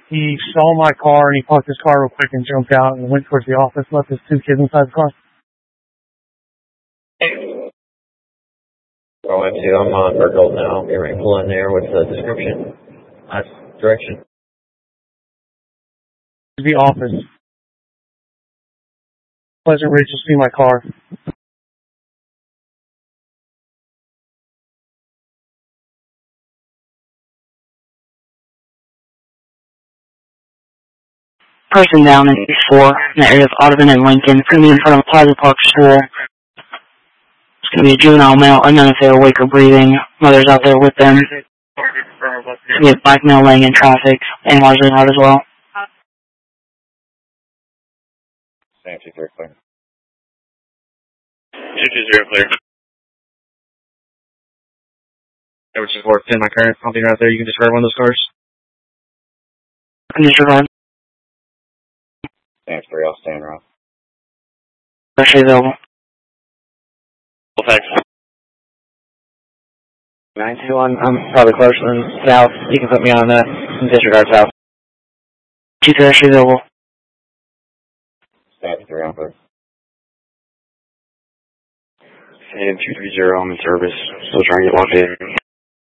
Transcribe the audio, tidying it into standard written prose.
He saw my car and he parked his car real quick and jumped out and went towards the office, left his 2 kids inside the car. Oh, I'm on Bergholt now. Get ready to pull in there with the description. Direction. The office. Pleasant Ridge to see my car. Person down in East 4, in the area of Audubon and Lincoln. It's going to be in front of a Plaza Park school. It's going to be a juvenile male, unknown if they're awake or breathing. Mother's out there with them. It's going to be a black male laying in traffic, and largely out as well. Sam 2-3 clear. 220 clear. Which is worth 10, my current pumping right there. You can disregard one of those cars. I can disregard. Sam 3, I'll stand around. Actually available. Well, thanks. 921, I'm probably closer than south. You can put me on disregard south. 2-3 actually available. Sam 3, I'm clear. Sam 230, I'm in service. Still trying to get logged in.